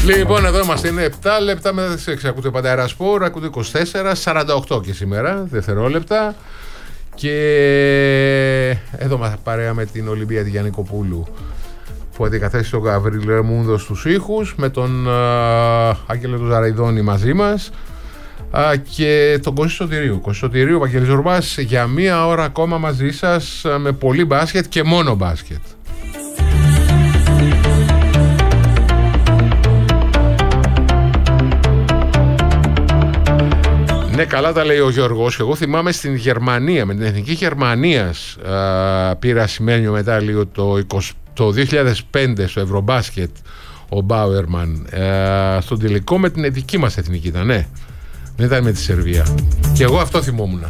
Λοιπόν, εδώ είμαστε. Είναι 7 λεπτά μετά τις 6. Ακούτε Παντέρα Σπορ, ακούτε 24-48 και σήμερα, δευτερόλεπτα. Και εδώ μας παρέα με την Ολυμπία τη Γιαννικοπούλου, που αντικαθέσει τον Γαβρίλ Ρεμούνδο στους ήχους, με τον Άγγελο του Ζαραϊδόνη μαζί μας και τον Κώστη Σωτηρίου. Κώστη Σωτηρίου, Βαγγέλης Ζορμπάς, για μία ώρα ακόμα μαζί σας, με πολύ μπάσκετ και μόνο μπάσκετ. Ναι, καλά τα λέει ο Γιώργος. Εγώ θυμάμαι στην Γερμανία, με την Εθνική Γερμανίας, πήρα ασημένιο μετάλλιο το 2005 στο Ευρωμπάσκετ, ο Μπάουερμαν, στον τελικό με την δική μας εθνική ήταν, ναι. Δεν ήταν με τη Σερβία. Και εγώ αυτό θυμόμουν.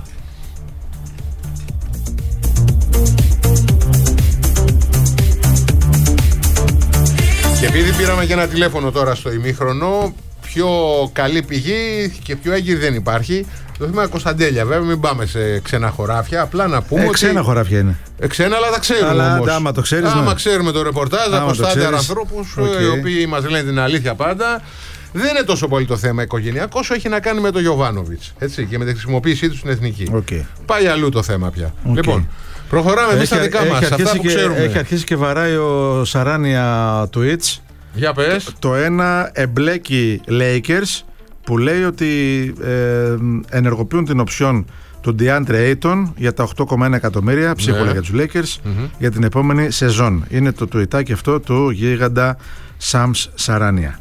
Και επειδή πήραμε και ένα τηλέφωνο τώρα στο ημίχρονο, πιο καλή πηγή και πιο έγκυρη δεν υπάρχει. Το θέμα είναι Κωνσταντέλια, βέβαια, μην πάμε σε ξένα χωράφια. Απλά να πούμε. Ξένα χωράφια είναι. Ξένα, αλλά τα ξέρουμε. Αλλά όμως. Άμα το ξέρεις. Άμα ξέρουμε το ρεπορτάζ από στάνταρ ανθρώπους, οι οποίοι μας λένε την αλήθεια πάντα. Δεν είναι τόσο πολύ το θέμα οικογενειακό όσο έχει να κάνει με τον Γιοβάνοβιτς. Έτσι, και με τη χρησιμοποίησή του στην εθνική. Πάει αλλού το θέμα πια. Λοιπόν, προχωράμε εμείς στα δικά μας. Αυτά που ξέρουμε. Έχει αρχίσει και βαράει ο Σαράνια tweets. Για πες. Το ένα εμπλέκει Lakers, που λέει ότι ενεργοποιούν την οψιόν του DeAndre Ayton για τα 8,1 εκατομμύρια ψίχουλα για τους Lakers για την επόμενη σεζόν. Είναι το τουιτάκι αυτό του γίγαντα Σαμς Σαράνια.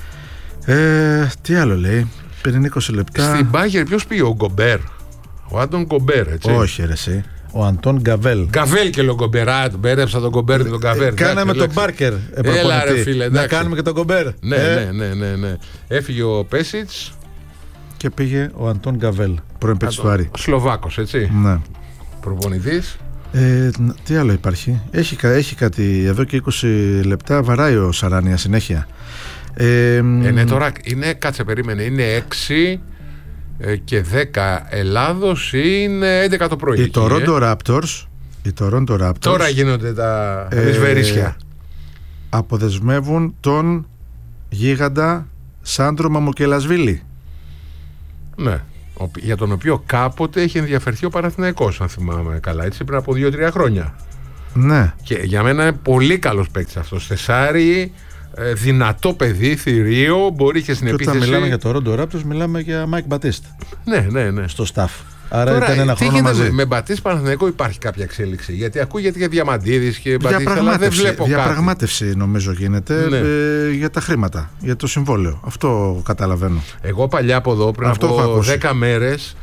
Τι άλλο λέει? Πριν 20 λεπτά. Στην Bayern ποιος πήγε? Ο Γκομπέρ. Ο Άντων Γκομπέρ, έτσι. Όχι ρε εσύ. Ο Αντών Γκαβέλ. Γκαβέλ και λέω Γκομπερά. Μπέρεψα τον Γκομπέρ και τον Γκαβέρ. Κάναμε τον Μπάρκερ. Έλα ρε φίλε, να κάνουμε και τον Γκομπέρ. Ναι. Έφυγε ο Πέσιτς και πήγε ο Αντών Γκαβέλ, πρώην παίκτης του Άρη. Σλοβάκος, έτσι. Ναι. Προπονητής. Τι άλλο υπάρχει? Έχει κάτι εδώ και 20 λεπτά. Βαράει ο Σαράνια συνέχεια. Ναι, τώρα είναι, κάτσε περίμενε, είναι 6 και 10 Ελλάδος, είναι 11 το πρωί. Οι Toronto Raptors τώρα γίνονται τα βερίσια. Αποδεσμεύουν τον γίγαντα Σάντρο Μαμουκελασβίλη. Ναι, για τον οποίο κάποτε έχει ενδιαφερθεί ο Παναθηναϊκός, αν θυμάμαι καλά, έτσι, πριν από 2-3 χρόνια. Ναι. Και για μένα είναι πολύ καλός παίκτης αυτός. Τεσάρι, δυνατό παιδί, θηρίο, μπορεί και στην επίθεση. Όταν μιλάμε για το Toronto Raptors, μιλάμε για Mike Batiste. Ναι. Στο staff. Άρα τώρα, ήταν ένα χρόνο μαζί. Με Batiste Παναθηναϊκό υπάρχει κάποια εξέλιξη? Γιατί ακούγεται για Διαμαντίδης και Batiste, αλλά δεν βλέπω διαπραγμάτευση κάτι. Νομίζω γίνεται για τα χρήματα, για το συμβόλαιο. Αυτό καταλαβαίνω. Εγώ παλιά από εδώ, πριν από 10 μέρες,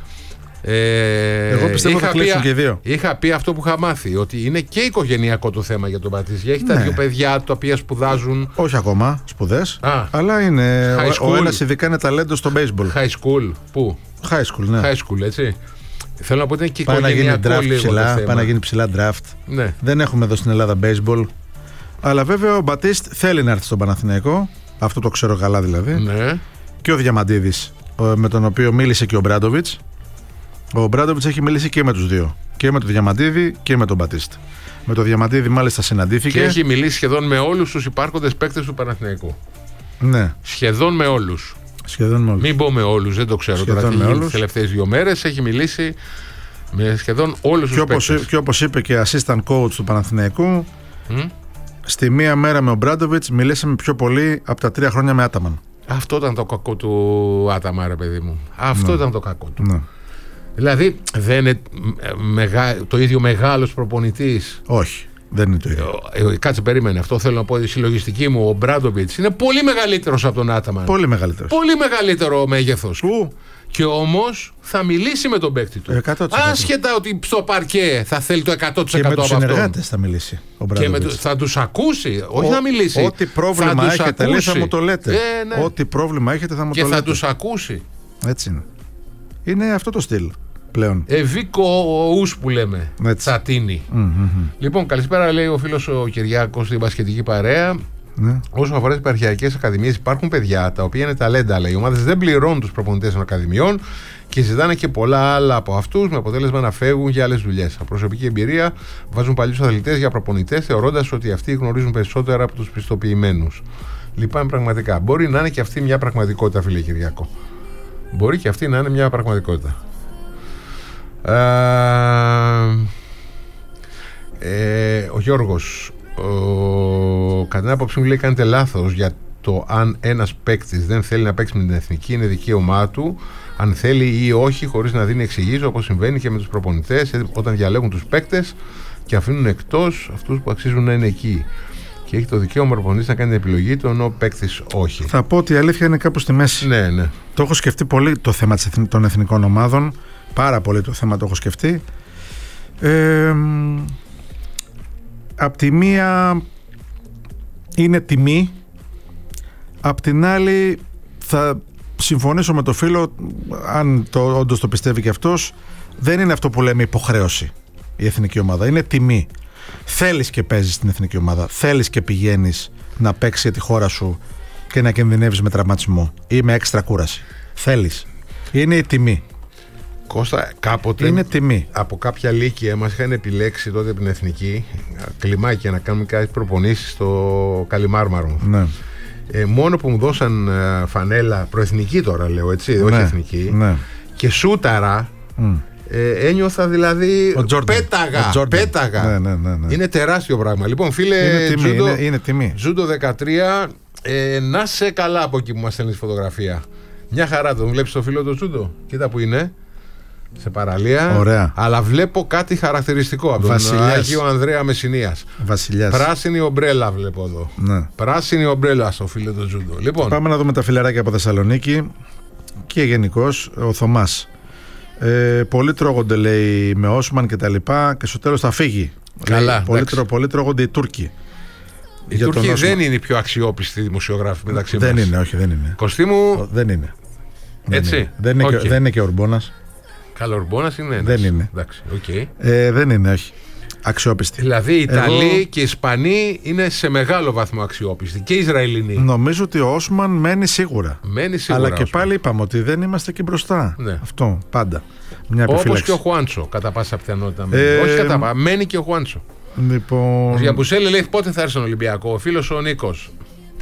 εγώ πιστεύω θα κλείσουν και οι δύο. Είχα πει αυτό που είχα μάθει, ότι είναι και οικογενειακό το θέμα για τον Μπατίστη. Έχει τα δύο παιδιά τα οποία σπουδάζουν. Όχι ακόμα σπουδές, αλλά είναι. Ο ένας ειδικά είναι ταλέντο στο baseball. High school. Πού? High school, ναι. High school, έτσι. Θέλω να πω ότι είναι και οικογενειακό λίγο το θέμα. Πάει να γίνει ψηλά draft. Ναι. Δεν έχουμε εδώ στην Ελλάδα baseball. Αλλά βέβαια ο Μπατίστ θέλει να έρθει στον Παναθηναϊκό. Αυτό το ξέρω καλά δηλαδή. Ναι. Και ο Διαμαντίδης, με τον οποίο μίλησε και ο Μπράντοβιτς. Ο Μπράντοβιτς έχει μιλήσει και με τους δύο. Και με τον Διαμαντίδη και με τον Μπατίστ. Με τον Διαμαντίδη μάλιστα συναντήθηκε. Και έχει μιλήσει σχεδόν με όλους τους υπάρχοντες παίκτες του Παναθηναϊκού. Ναι. Σχεδόν με όλους. Σχεδόν όλους. Μην πω με όλους, δεν το ξέρω τώρα. Τις τελευταίες 2 μέρες έχει μιλήσει με σχεδόν όλους τους παίκτες. Και όπως είπε και assistant coach του Παναθηναϊκού, στη μία μέρα με ο Μπράντοβιτς μιλήσαμε πιο πολύ από τα 3 χρόνια με Άταμαν. Αυτό ήταν το κακό του Άταμα, ρε παιδί μου. Αυτό ήταν το κακό του. Ναι. Δηλαδή δεν είναι το ίδιο μεγάλος προπονητής. Όχι, δεν είναι το ίδιο. Κάτσε, περίμενε. Αυτό θέλω να πω. Η συλλογιστική μου, ο Μπράντοβιτς είναι πολύ μεγαλύτερος από τον Άταμαν. Πολύ μεγαλύτερος. Πολύ μεγαλύτερο μέγεθος. Και όμως θα μιλήσει με τον παίκτη του. 100%. Άσχετα ότι στο παρκέ θα θέλει το 100% από αυτόν. Και με τους συνεργάτες θα μιλήσει ο Μπράντοβιτς. Και θα τους ακούσει, όχι να μιλήσει. Ό,τι πρόβλημα έχετε, λέει, θα μου το λέτε. Ναι. Ό,τι πρόβλημα έχετε θα μου το λέτε. Και θα τους ακούσει. Έτσι είναι. Είναι αυτό το στυλ πλέον. Ευήκο ους που λέμε. Τσατίνι. Λοιπόν, καλησπέρα, λέει ο φίλος ο Κυριάκος στην μπασκετική παρέα. Ναι. Όσο αφορά τις επαρχιακές ακαδημίες, υπάρχουν παιδιά τα οποία είναι ταλέντα, αλλά οι ομάδες δεν πληρώνουν τους προπονητές των ακαδημιών και ζητάνε και πολλά άλλα από αυτούς, με αποτέλεσμα να φεύγουν για άλλες δουλειές. Από προσωπική εμπειρία, βάζουν παλιούς αθλητές για προπονητές, θεωρώντας ότι αυτοί γνωρίζουν περισσότερα από τους πιστοποιημένους. Λυπάμαι πραγματικά. Μπορεί να είναι και αυτή μια πραγματικότητα, φίλε Κυριακό. Μπορεί και αυτή να είναι μια πραγματικότητα. Ο Γιώργος, κατά την άποψή μου, λέει, κάνετε λάθος για το αν ένας παίκτης δεν θέλει να παίξει με την εθνική, είναι δικαίωμά του, αν θέλει ή όχι, χωρίς να δίνει εξηγήσεις, όπως συμβαίνει και με τους προπονητές όταν διαλέγουν τους παίκτες και αφήνουν εκτός αυτούς που αξίζουν να είναι εκεί. Και έχει το δικαίωμα ο προπονητής να κάνει την επιλογή του, ενώ ο παίκτης όχι. Θα πω ότι η αλήθεια είναι κάπου στη μέση. Ναι, ναι. Το έχω σκεφτεί πολύ το θέμα των εθνικών ομάδων. Πάρα πολύ το θέμα το έχω σκεφτεί. Απ' τη μία είναι τιμή, απ' την άλλη θα συμφωνήσω με το φίλο, αν όντως το πιστεύει και αυτός, δεν είναι αυτό που λέμε υποχρέωση η εθνική ομάδα, είναι τιμή. Θέλεις και παίζεις στην εθνική ομάδα, θέλεις και πηγαίνεις να παίξεις για τη χώρα σου και να κινδυνεύεις με τραυματισμό ή με έξτρα κούραση. Θέλεις. Είναι η τιμή. Κώστα, κάποτε είναι τιμή. Από κάποια λύκεια μας είχαν επιλέξει τότε την εθνική κλιμάκια να κάνουμε κάποιες προπονήσεις στο Καλιμάρμαρο. Ναι. Μόνο που μου δώσαν φανέλα προεθνική, τώρα λέω, έτσι, ναι, όχι εθνική, ναι, και σούταρα, ένιωθα δηλαδή πέταγα. Ναι. Είναι τεράστιο πράγμα. Λοιπόν, φίλε, είναι τιμή. Ζούντο 13, να σε καλά από εκεί που μας στέλνεις φωτογραφία. Μια χαρά, τον βλέπεις το φίλο του Ζούντο? Κοίτα που είναι, σε παραλία. Ωραία. Αλλά βλέπω κάτι χαρακτηριστικό από τον Άγιο Ανδρέα Μεσσηνίας. Βασιλιάς. Πράσινη ομπρέλα βλέπω εδώ. Ναι. Πράσινη ομπρέλα στο φίλο του Ζούντο. Λοιπόν, πάμε να δούμε τα φιλαράκια από Θεσσαλονίκη και γενικώς ο Θωμάς. Πολλοί τρώγονται, λέει, με Όσμαν και τα λοιπά, και στο τέλος θα φύγει. Καλά. Πολλοί τρώγονται οι Τούρκοι. Οι Τούρκοι δεν είναι οι πιο αξιόπιστοι δημοσιογράφοι μεταξύ μας. Δεν είναι, όχι, δεν είναι. Κωστή μου. Δεν είναι. Έτσι. Δεν είναι και ο Ορμπόνας. Καλά, ο Ορμπόνας είναι ένας. Δεν είναι. Εντάξει, okay. Δεν είναι, όχι. Αξιόπιστη. Δηλαδή οι Ιταλοί και οι Ισπανοί είναι σε μεγάλο βαθμό αξιόπιστοι. Και οι Ισραηλινοί. Νομίζω ότι ο Όσμαν μένει σίγουρα. Αλλά και πάλι είπαμε ότι δεν είμαστε εκεί μπροστά. Ναι. Αυτό πάντα. Όπως και ο Χουάντσο, κατά πάσα πιθανότητα. Όχι κατά πάσα. Μένει και ο Χουάντσο. Λοιπόν... Ο Γιαμπουσέλη λέει πότε θα έρθει στον Ολυμπιακό. Ο φίλος ο Νίκος.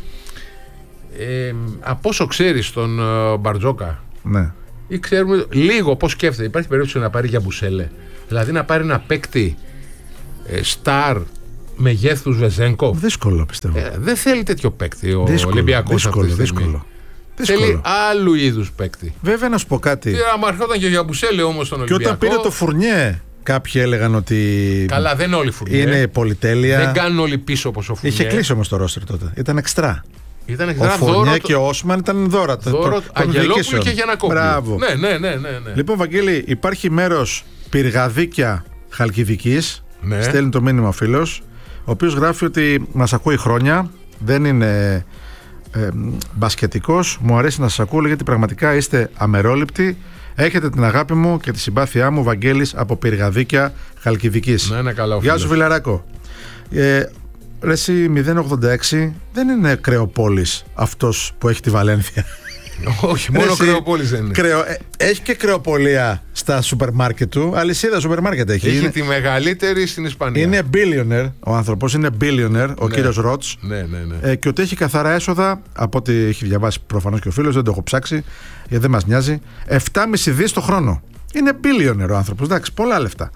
Από όσο ξέρεις τον Μπαρτζόκα. Ναι. Ή ξέρουμε λίγο πώς σκέφτεται. Υπάρχει περίπτωση να πάρει Γιαμπουσέλε? Δηλαδή να πάρει ένα παίκτη στάρ μεγέθους Βεζένκοφ? Δύσκολο, πιστεύω. Δεν θέλει τέτοιο παίκτη ο Ολυμπιακός. Δύσκολο. Θέλει άλλου είδους παίκτη. Βέβαια, να σου πω κάτι. Άμα έρχονταν και ο Γιαμπουσέλε όμως στον Ολυμπιακό. Και όταν πήρε το Φουρνιέ, κάποιοι έλεγαν ότι. Καλά, δεν είναι όλοι Φουρνιέ. Είναι πολυτέλεια. Δεν κάνουν όλοι πίσω όπως ο Φουρνιέ. Είχε κλείσει όμως το ρόστερ τότε. Ήταν εξτρά. Ο Φουρνιέ και ο Όσμαν ήταν δώρα. Δώρο Αγγελόπουλου και Γιαννακόπουλου. Μπράβο. Ναι. Λοιπόν, Βαγγέλη, υπάρχει μέρος Πυργαδίκια Χαλκιδικής. Ναι. Στέλνει το μήνυμα ο φίλος, ο οποίος γράφει ότι μας ακούει χρόνια, δεν είναι μπασκετικός, μου αρέσει να σας ακούω γιατί πραγματικά είστε αμερόληπτοι, έχετε την αγάπη μου και τη συμπάθειά μου. Βαγγέλης από Πυργαδίκια Χαλκιδικής. Ναι, καλά, γεια σου φιλαράκο. Ρε εσύ 086 δεν είναι Κρεοπόλης αυτός που έχει τη Βαλένθια? Όχι, μόνο Κρεοπόλης δεν είναι. Έχει και κρεοπολία στα σούπερ μάρκετ του. Αλυσίδα σούπερ μάρκετ έχει. Έχει τη μεγαλύτερη στην Ισπανία. Είναι billionaire ο άνθρωπος, είναι billionaire ο κύριος Ρότς. Ναι. Και ότι έχει καθαρά έσοδα, από ό,τι έχει διαβάσει προφανώς και ο φίλος, δεν το έχω ψάξει γιατί δεν μας νοιάζει, 7,5 δις το χρόνο. Είναι billionaire ο άνθρωπος, εντάξει, πολλά λεφτά.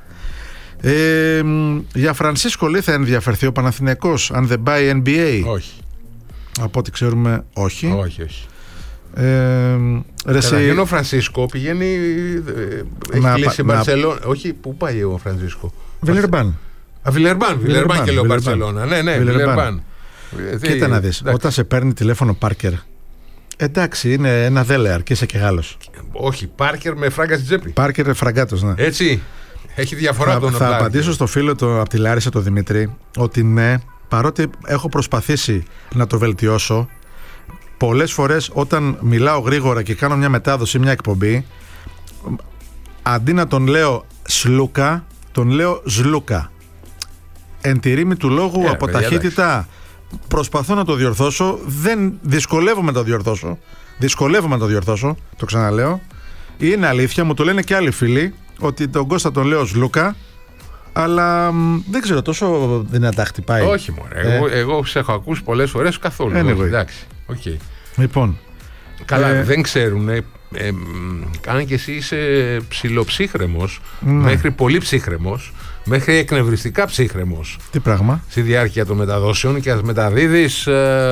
Για Φρανσίσκο λέει θα ενδιαφερθεί ο Παναθηναϊκός αν δεν πάει NBA? Όχι. Από ό,τι ξέρουμε, όχι. Όχι. Καταρχήν ο Φρανσίσκο πηγαίνει. Έχει κλείσει Μπαρσελόνα. Όχι, πού πάει ο Φρανσίσκο? Βιλερμπάν. Βιλερμπάν και λέω Μπαρσελόνα. Ναι, Βιλερμπάν. Κοίτα να δεις, όταν σε παίρνει τηλέφωνο Πάρκερ, εντάξει, είναι ένα δέλεαρ και είσαι και Γάλλος. Όχι, Πάρκερ με φράγκα στην τσέπη. Πάρκερ φραγκάτος, ναι. Έτσι. Έχει διαφορά από τον Θα απαντήσω στο φίλο από τη Λάρισα, τον Δημήτρη, ότι ναι, παρότι έχω προσπαθήσει να το βελτιώσω, πολλές φορές όταν μιλάω γρήγορα και κάνω μια μετάδοση, μια εκπομπή, αντί να τον λέω Σλούκα, τον λέω Ζλούκα. Εν τη ρήμη του λόγου, από ταχύτητα προσπαθώ να το διορθώσω, δυσκολεύομαι να το διορθώσω, το ξαναλέω. Είναι αλήθεια, μου το λένε και άλλοι φίλοι, ότι τον Κώστα τον λέω Σλούκα, αλλά δεν ξέρω, τόσο δυνατά χτυπάει. Όχι μωρέ, εγώ σε έχω ακούσει πολλές φορές καθόλου. Anyway. Εντάξει. Okay. Λοιπόν. Καλά, δεν ξέρουν. Αν και εσύ είσαι ψιλοψύχρεμος, μέχρι πολύ ψύχρεμος, μέχρι εκνευριστικά ψύχρεμος. Τι πράγμα? Στη διάρκεια των μεταδόσεων και ας μεταδίδεις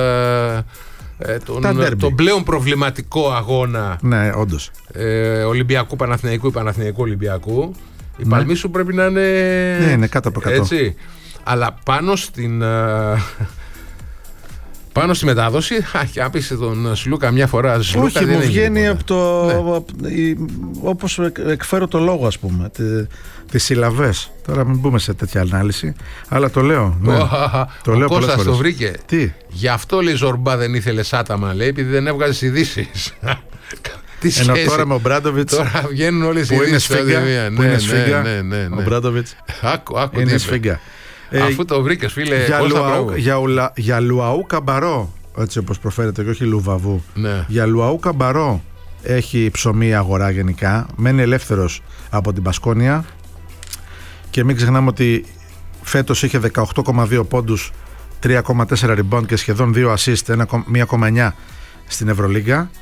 τον πλέον προβληματικό αγώνα. Ναι, όντως. Ολυμπιακού Παναθηναϊκού ή Παναθηναϊκού Ολυμπιακού. Η παλμή σου πρέπει να είναι. Ναι, είναι κάτω από 100. Έτσι. Αλλά πάνω στη μετάδοση, αν πεις τον Σλούκα μια φορά, Σλούκα, όχι, μου βγαίνει από το. Ναι. Όπως εκφέρω το λόγο, ας πούμε. Τις συλλαβές. Τώρα μην μπούμε σε τέτοια ανάλυση. Αλλά το λέω. Ναι. Το λέω πολλές φορές. Το βρήκε. Τι? Γι' αυτό λέει Ζορμπά δεν ήθελε Σάταμα, λέει, επειδή δεν έβγαζε ειδήσεις. Ενώ τώρα με ο Μπράντοβιτς. Τώρα βγαίνουν όλες οι ειδήσεις. Που είναι σφίγγα. Ο Μπράντοβιτς είναι σφίγγα. Αφού το βρήκες, φίλε, για Λουαού Καμπαρό, έτσι όπως προφέρεται, και όχι Λουβαβού. Ναι. Για Λουαού Καμπαρό έχει ψωμί η αγορά γενικά. Μένει ελεύθερος από την Μπασκόνια. Και μην ξεχνάμε ότι φέτος είχε 18,2 πόντους, 3,4 rebound και σχεδόν 2 assist, 1,9 στην Ευρωλίγκα.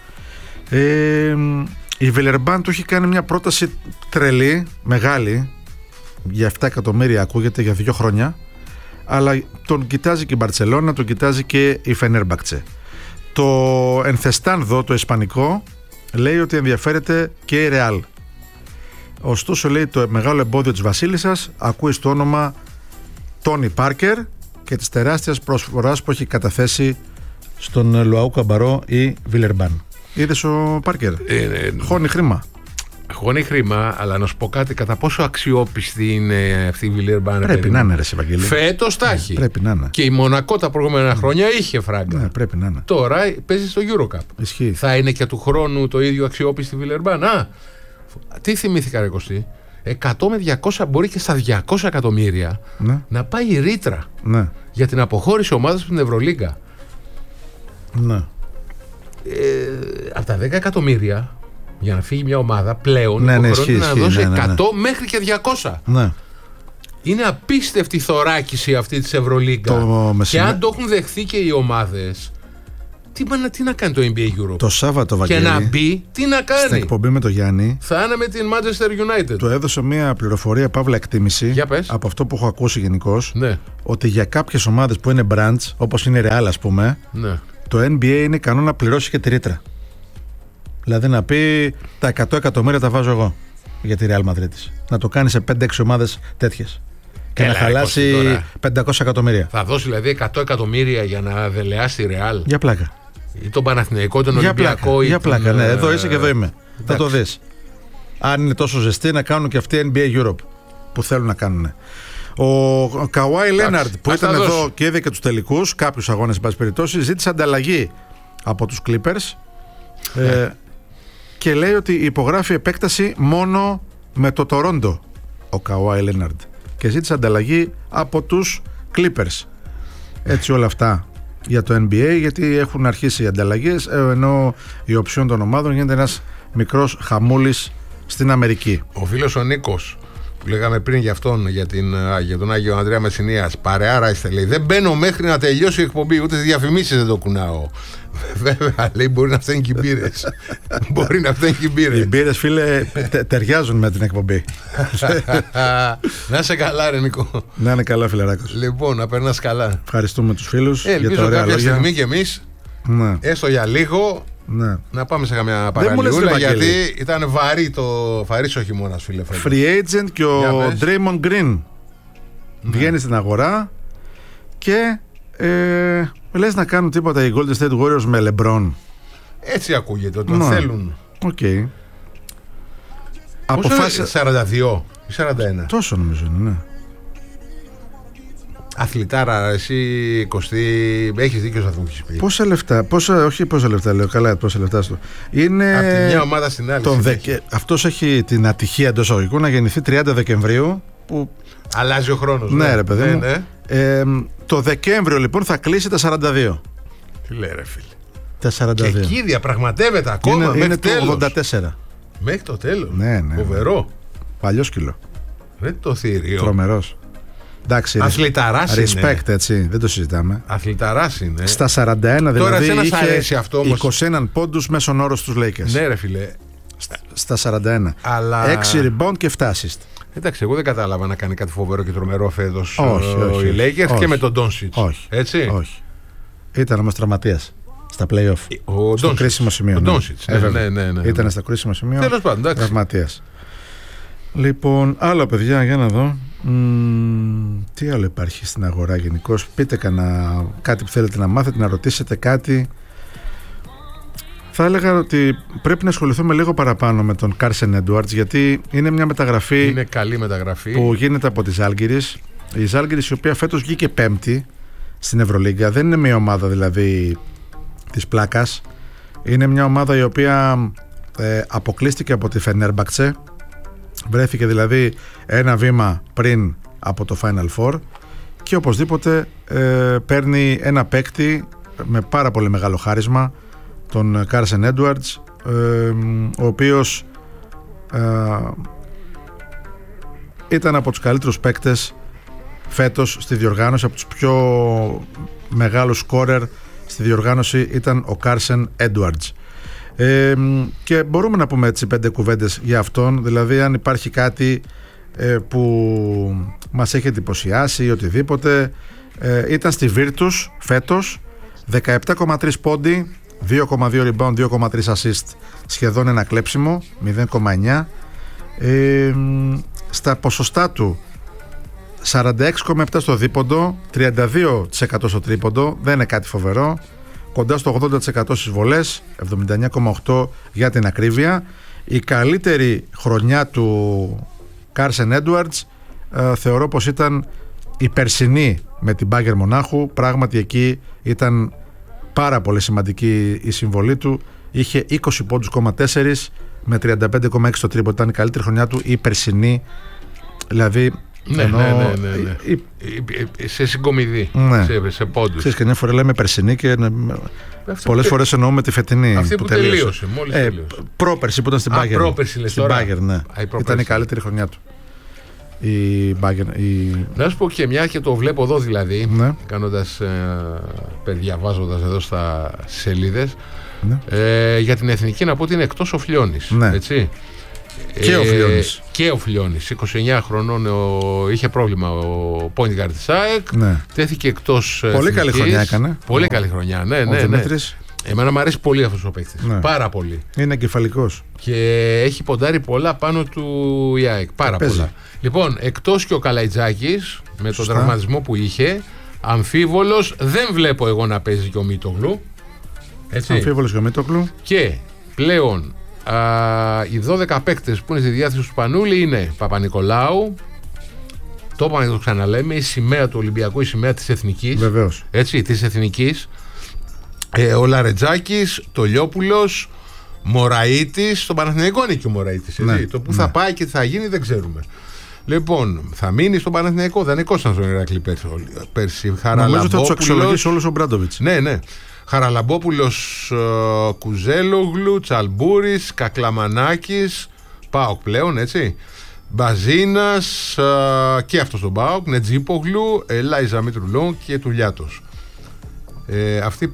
Η Βιλερμπάν του έχει κάνει μια πρόταση τρελή, μεγάλη, για 7 εκατομμύρια ακούγεται για 2 χρόνια, αλλά τον κοιτάζει και η Μπαρτσελώνα, τον κοιτάζει και η Φενέρμπακτσε. Το Ενθεστάνδο, το ισπανικό, λέει ότι ενδιαφέρεται και η Ρεάλ. Ωστόσο, λέει, το μεγάλο εμπόδιο της Βασίλισσας ακούει στο όνομα Τόνι Πάρκερ και της τεράστιας προσφοράς που έχει καταθέσει στον Λουαού Καμπαρό ή Βιλερμπάν. Είδες ο Πάρκερ? Χώνει χρήμα. Χώνει χρήμα, αλλά να σου πω κάτι, κατά πόσο αξιόπιστη είναι αυτή η Βιλερμπάν? Πρέπει να είναι, ρε Ευαγγέλη. Φέτος τα έχει. Πρέπει να είναι. Και η Μονακό τα προηγούμενα χρόνια είχε φράγκα. Ναι, πρέπει να είναι. Τώρα παίζει στο EuroCup. Ισχύει. Θα είναι και του χρόνου το ίδιο αξιόπιστη Βιλερμπάν? Τι θυμήθηκα, ρε Κωστή? 100 με 200, μπορεί και στα 200 εκατομμύρια, ναι, να πάει η ρήτρα, ναι, για την αποχώρηση ομάδας από την Ευρωλίγκα. Ναι. Από τα 10 εκατομμύρια για να φύγει μια ομάδα πλέον, ναι, ναι, υποχρεώνεται να δώσει 100 ναι. μέχρι και 200. Ναι. Είναι απίστευτη η θωράκιση αυτή της Ευρωλίγκα. Και αν το έχουν δεχθεί και οι ομάδες, τι να κάνει το NBA Europe το Σάββατο, Βαγγέλη, και να μπει, τι να κάνει? Στην εκπομπή με το Γιάννη θα είναι με την Manchester United. Του έδωσε μια πληροφορία, παύλα εκτίμηση, από αυτό που έχω ακούσει γενικώς, ναι, ότι για κάποιες ομάδες που είναι branch, όπως είναι η Real, ας πούμε, ναι, το NBA είναι ικανό να πληρώσει και τη ρήτρα. Δηλαδή να πει τα 100 εκατομμύρια τα βάζω εγώ για τη Real Madrid. Να το κάνει σε 5-6 ομάδες τέτοιες. Και να χαλάσει 500 εκατομμύρια. Θα δώσει δηλαδή 100 εκατομμύρια για να δελεάσει τη Real. Για πλάκα. Ή τον Παναθηναϊκό, τον Ολυμπιακό. Για πλάκα, ναι. Εδώ είσαι και εδώ είμαι. Θα το δεις. Αν είναι τόσο ζεστή, να κάνουν και αυτοί NBA Europe που θέλουν να κάνουν. Ο Καουάι Λέναρντ που ήταν εδώ και είδε και τους τελικούς, κάποιους αγώνες εν πάση περιπτώσει, ζήτησε ανταλλαγή από τους Clippers. Και λέει ότι υπογράφει επέκταση μόνο με το Τορόντο ο Καουάι Λέναρντ και ζήτησε ανταλλαγή από τους Clippers. Έτσι όλα αυτά για το NBA, γιατί έχουν αρχίσει οι ανταλλαγές, ενώ η οψιόν των ομάδων γίνεται ένας μικρός χαμούλης στην Αμερική. Ο φίλος ο Νίκος που λέγαμε πριν για αυτόν, για τον Άγιο Ανδρέα Μεσσηνίας, παρεάρα είστε, λέει, δεν μπαίνω μέχρι να τελειώσει η εκπομπή, ούτε διαφημίσεις δεν το κουνάω. Βέβαια, λέει, μπορεί να φταίνουν και οι μπύρες. Μπορεί να φταίνουν και οι μπύρες. Οι μπύρες, φίλε, ταιριάζουν με την εκπομπή. Να είσαι καλά, ρε Νίκο. Να είναι καλά, φιλεράκος. Λοιπόν, να περνάς καλά. Ευχαριστούμε τους φίλους για τα ωραία κάποια στιγμή κι εμείς, έστω για λίγο, να πάμε σε καμιά παραλίουλα, γιατί ήταν βαρύς ο χειμώνας, φίλε. Free agent και ο Draymond Green βγαίνει στην αγορά και λες να κάνουν τίποτα οι Golden State Warriors με LeBron. Έτσι ακούγεται, ότι τον θέλουν. Οκ. Αποφάσισε 42 ή 41. Τόσο νομίζω είναι, ναι. Αθλητάρα, εσύ Κωστή, έχεις δίκιο να το έχεις πει. Πόσα λεφτά, όχι πόσα λεφτά λέω, καλά πόσα λεφτά στο. Είναι από τη μια ομάδα στην άλλη. Αυτός έχει την ατυχία εντός εισαγωγικών να γεννηθεί 30 Δεκεμβρίου. Που... αλλάζει ο χρόνος. Ναι, ρε παιδί μου. Το Δεκέμβριο λοιπόν θα κλείσει τα 42. Τι λέει, ρε φίλε. Τα 42. Και εκεί διαπραγματεύεται ακόμα. Είναι το 84. Μέχρι το τέλος. Ναι. Φοβερό. Παλιό σκυλό. Δεν το θηρίο. Τρομερός. Εντάξει, αθληταράς respect, έτσι, δεν το συζητάμε. Αθληταράς είναι. Στα 41 δηλαδή τώρα είχε αυτό, όμως. 21 πόντους μέσον όρος στους Lakers. Ναι ρε φίλε. Στα 41. Αλλά... 6 rebound και 7 assist. Εντάξει, εγώ δεν κατάλαβα να κάνει κάτι φοβερό και τρομερό φέτος οι Lakers και με τον Doncic. Όχι. Έτσι. Όχι. Ήταν όμως τραυματίας στα play-off. Στο κρίσιμο σημείο. Ο Doncic. Ναι. Ήταν στο κρίσιμο σημείο. Τέλος πάντων, τραυματίας. Λοιπόν, άλλο παιδιά, για να δω. Τι άλλο υπάρχει στην αγορά γενικώς? Πείτε κάτι που θέλετε να μάθετε, να ρωτήσετε κάτι. Θα έλεγα ότι πρέπει να ασχοληθούμε λίγο παραπάνω με τον Carson Edwards, γιατί είναι μια μεταγραφή. Είναι καλή μεταγραφή που γίνεται από τη Ζάλγκιρις. Η Ζάλγκιρις, η οποία φέτος βγήκε πέμπτη στην Ευρωλίγκα, δεν είναι μια ομάδα δηλαδή της πλάκας. Είναι μια ομάδα η οποία αποκλείστηκε από τη Φενέρμπαχτσε. Βρέθηκε δηλαδή ένα βήμα πριν από το Final Four και οπωσδήποτε παίρνει ένα παίκτη με πάρα πολύ μεγάλο χάρισμα, τον Carson Edwards, ο οποίος ήταν από τους καλύτερους παίκτες φέτος στη διοργάνωση, από τους πιο μεγάλους σκόρερ στη διοργάνωση ήταν ο Carson Edwards. Και μπορούμε να πούμε έτσι 5 κουβέντες για αυτόν, δηλαδή αν υπάρχει κάτι που μας έχει εντυπωσιάσει ή οτιδήποτε. Ήταν στη Virtus φέτος, 17,3 πόντι, 2,2 rebound, 2,3 assist, σχεδόν ένα κλέψιμο, 0,9. Στα ποσοστά του 46,7 στο δίποντο, 32% στο τρίποντο, δεν είναι κάτι φοβερό, κοντά στο 80% στις βολές, 79,8 για την ακρίβεια. Η καλύτερη χρονιά του Carson Edwards θεωρώ πως ήταν η περσινή με την Bayern Μονάχου. Πράγματι εκεί ήταν πάρα πολύ σημαντική η συμβολή του. Είχε 20 πόντους, 4 με 35,6 στο τρίποντο. Ήταν η καλύτερη χρονιά του η περσινή, δηλαδή ναι. Σε συγκομιδή, σε πόντους. Ξέρεις, και μια φορά λέμε περσινή και πολλές φορές εννοούμε τη φετινή. Αυτή που τελείωσε, μόλις τελείωσε. Πρόπερση που ήταν στην Bayern. Πρόπερση λες τώρα. Στην Bayern, ναι. Ήταν η καλύτερη χρονιά του. Να σου πω και μια, και το βλέπω εδώ δηλαδή, ναι, κάνοντας, διαβάζοντας εδώ στα σελίδες, ναι, για την εθνική, να πω ότι είναι εκτός ο Φλιώνης, ναι, έτσι. Και ο Φλιώνης 29 χρονών, είχε πρόβλημα ο point guard της ΑΕΚ, ναι, τέθηκε εκτός πολύ εθνικής. Καλή χρονιά έκανε. Πολύ καλή χρονιά, ναι. Εμένα μου αρέσει πολύ αυτός ο παίκτης, ναι, πάρα πολύ. Είναι εγκεφαλικός και έχει ποντάρει πολλά πάνω του η ΑΕΚ, πάρα πολλά. Λοιπόν, εκτός και ο Καλαϊτζάκης με τον τραυματισμό που είχε, αμφίβολος, δεν βλέπω εγώ να παίζει και ο Μίτογλου. Αμφίβολος και ο Μίτογλου. Και πλέον οι 12 παίκτες που είναι στη διάθεση του Σπανούλη είναι Παπα-Νικολάου, το είπαμε και το ξαναλέμε, η σημαία του Ολυμπιακού, η σημαία της Εθνικής. Βεβαίως. Έτσι, της Εθνικής. Ο Λαρετζάκης, το Λιόπουλος, Μωραΐτης, στον Παναθηναϊκό είναι και ο Μωραΐτης. Ναι, το που θα πάει και τι θα γίνει δεν ξέρουμε. Λοιπόν, θα μείνει στον Παναθηναϊκό, δανεικός ήταν στον Ηρακλή πέρσι. Νομίζω θα τους αξιολογήσει όλος ο Μπράντοβιτς. Ναι. Χαραλαμπόπουλος, Κουζέλογλου, Τσαλμπούρης, Κακλαμανάκης, ΠΑΟΚ πλέον, έτσι. Μπαζίνας και αυτός τον ΠΑΟΚ, Νετζίπογλου, Ελάιζα Μητρουλόν και Τουλιάτος. Αυτοί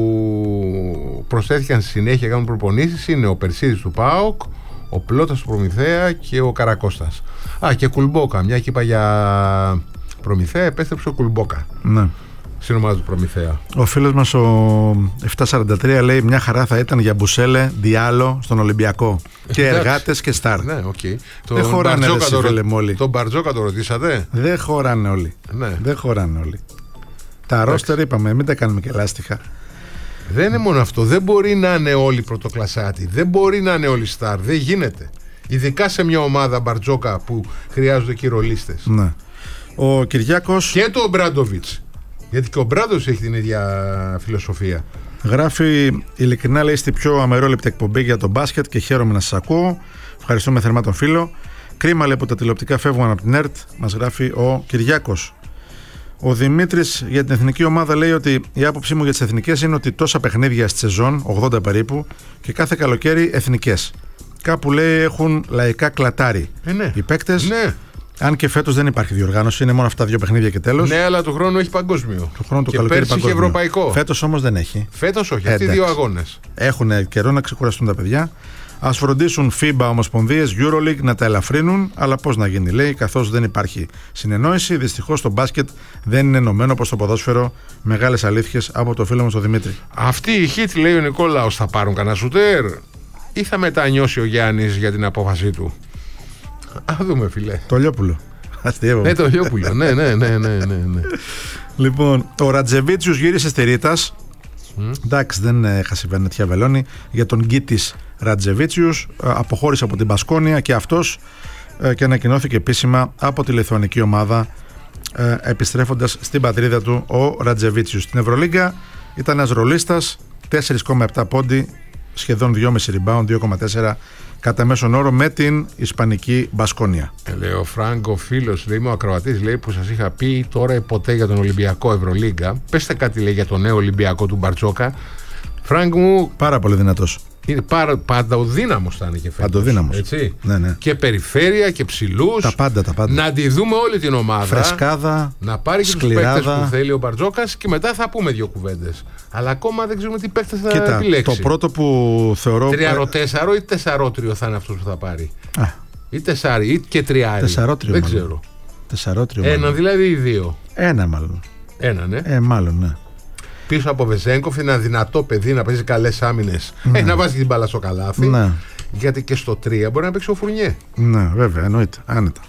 που προσθέθηκαν στη συνέχεια κάνουν προπονήσεις είναι ο Περσίδης του ΠΑΟΚ, ο Πλώτας του Προμηθέα και ο Καρακώστας. Και Κουλμπόκα, μια και είπα για Προμηθέα, επέστρεψε ο Κουλμπόκα. Ναι. Στην ομάδα του Προμηθέα. Ο φίλος μας ο 743 λέει μια χαρά θα ήταν για Μπουσέλε, Διάλο στον Ολυμπιακό. Και εργάτες και στάρ. Ναι, okay. Δεν χωράνε όλοι. Τον Μπαρτζόκα το ρωτήσατε? Δεν χωράνε όλοι. Ναι. Δεν χωράνε όλοι. Τα ρόστερ είπαμε, μην τα κάνουμε και λάστιχα. Δεν είναι μόνο αυτό. Δεν μπορεί να είναι όλοι πρωτοκλασσάτοι. Δεν μπορεί να είναι όλοι στάρ. Δεν γίνεται. Ειδικά σε μια ομάδα Μπαρτζόκα που χρειάζονται και οι ρολίστες. Ναι. Ο Κυριάκος. Και το Μπράντοβιτς. Γιατί και ο Μπράντοβιτς έχει την ίδια φιλοσοφία. Γράφει ειλικρινά, λέει, στη πιο αμερόληπτη εκπομπή για το μπάσκετ και χαίρομαι να σας ακούω. Ευχαριστούμε θερμά τον φίλο. Κρίμα, λέει, που τα τηλεοπτικά φεύγουν από την ΕΡΤ. Μας γράφει ο Κυριάκος. Ο Δημήτρης για την εθνική ομάδα λέει ότι η άποψή μου για τις εθνικές είναι ότι τόσα παιχνίδια στη σεζόν, 80 περίπου, και κάθε καλοκαίρι εθνικές. Κάπου, λέει, έχουν λαϊκά κλατάρει. Ναι. Οι παίκτες. Ναι. Αν και φέτος δεν υπάρχει διοργάνωση, είναι μόνο αυτά 2 παιχνίδια και τέλος. Ναι, αλλά του χρόνου έχει παγκόσμιο. Του χρόνου το και καλοκαίρι πέρσι είχε ευρωπαϊκό. Φέτος όμως δεν έχει. Φέτος όχι, αυτοί οι 2 αγώνες. Έχουν καιρό να ξεκουραστούν τα παιδιά. Ας φροντίσουν FIBA, ομοσπονδίες, EuroLeague να τα ελαφρύνουν, αλλά πώς να γίνει, λέει, καθώς δεν υπάρχει συνεννόηση. Δυστυχώς το μπάσκετ δεν είναι ενωμένο όπως το ποδόσφαιρο. Μεγάλες αλήθειες από το φίλο μας τον Δημήτρη. Αυτοί οι Heat, λέει ο Νικόλαος, θα πάρουν κανένα σουτέρ ή θα μετανιώσει ο Γιάννης για την απόφασή του? Α, δούμε, φίλε. Το Λιόπουλο. Ναι, το Λιόπουλο. Ναι. Λοιπόν, ο Ρατζεβίτσιους γύρισε στη Ρήτας. Εντάξει, δεν έχασε Βενετιά Βελόνη. Για τον Γκίτης Ρατζεβίτσιους αποχώρησε από την Μπασκόνια και αυτός και ανακοινώθηκε επίσημα από τη λιθουανική ομάδα, επιστρέφοντας στην πατρίδα του ο Ρατζεβίτσιους. Στην Ευρωλίγκα ήταν ένας ρολίστας, 4,7 πόντι, σχεδόν 2,5 rebound, 2,4 κατά μέσον όρο με την Ισπανική Μπασκόνια. Λέει ο Φράγκ, ο φίλος, λέει, ο ακροατής, λέει, που σας είχα πει τώρα ποτέ για τον Ολυμπιακό Ευρωλίγκα. Πέστε κάτι, λέει, για τον νέο Ολυμπιακό του Μπαρτζόκα. Φράγκ μου. Πάρα πολύ δυνατός. Είναι παντοδύναμος θα είναι και φέτος. Παντοδύναμος. Έτσι. Ναι. Και περιφέρεια και ψηλούς. Τα πάντα. Να τη δούμε όλη την ομάδα. Φρεσκάδα. Να πάρει και τους παίκτες που θέλει ο Μπαρτζόκας και μετά θα πούμε 2 κουβέντες. Αλλά ακόμα δεν ξέρουμε τι παίκτες θα επιλέξει. Το πρώτο που θεωρώ. 3-4 ή 4-3 θα είναι αυτός που θα πάρει. Ή 4 ή και 3. 4-3. Δεν ξέρω. 4-3. Ένα δηλαδή ή 2. Ένα μάλλον. Ένα, ναι. Μάλλον, ναι. Πίσω από Βεζένκοφ είναι ένα δυνατό παιδί να παίζει καλές άμυνες. Να βάζει την μπάλα στο καλάθι. Ναι. Γιατί και στο 3 μπορεί να παίξει ο Φουρνιέ. Ναι, βέβαια, εννοείται. Άνετα.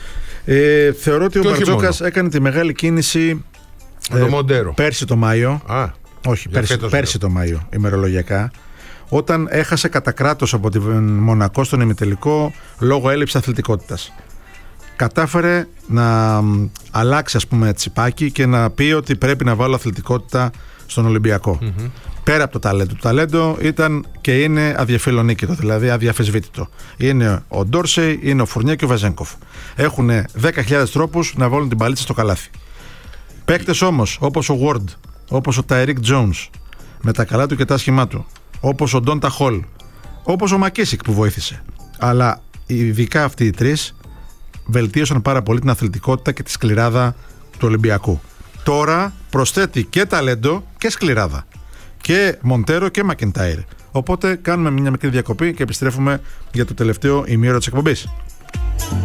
Θεωρώ ότι ο Μπαρτζόκας έκανε τη μεγάλη κίνηση το Μοντέρο. Πέρσι το Μάιο. Όχι, πέρσι το Μάιο, ημερολογιακά. Όταν έχασε κατά κράτος από τη Μονακό στον ημιτελικό λόγω έλλειψης αθλητικότητας. Κατάφερε να αλλάξει, ας πούμε, τσιπάκι και να πει ότι πρέπει να βάλω αθλητικότητα στον Ολυμπιακό. Πέρα από το ταλέντο. Το ταλέντο ήταν και είναι αδιαφιλονίκητο, δηλαδή αδιαφεσβήτητο. Είναι ο Ντόρσεϊ, είναι ο Φουρνιέ και ο Βεζένκοφ. Έχουν 10.000 τρόπους να βάλουν την παλίτσα στο καλάθι. Παίκτες όμως όπως ο Ward, όπως ο Ταϊρίκ Τζόουνς, με τα καλά του και τα άσχημά του, όπως ο Ντόντα Χολ, όπως ο Μακίσικ που βοήθησε. Αλλά ειδικά αυτοί οι 3 βελτίωσαν πάρα πολύ την αθλητικότητα και τη σκληράδα του Ολυμπιακού. Τώρα προσθέτει και ταλέντο και σκληράδα. Και Μοντέρο και Μακεντάιρ. Οπότε κάνουμε μια μικρή διακοπή και επιστρέφουμε για το τελευταίο ημίωρο της εκπομπής.